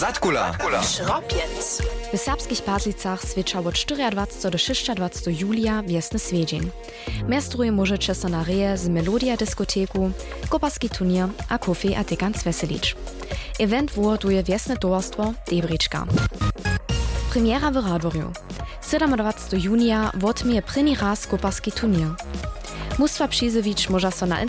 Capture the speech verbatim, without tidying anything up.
Zatkula. Szropiec. W serbskich Padlicach swěča od dwudziestego do dwudziestego szóstego julia wiesny swiedzień. Miastruje możecie so na reje z Melodia diskoteku, koparski turnier a kofi a tekans weselić. Event włoduje wiesne towarstwo Debriczka. Premiera w Radworju. dwudziestego siódmego junia wotmije prvi raz koparski turnier. Mustwa přizewić może so na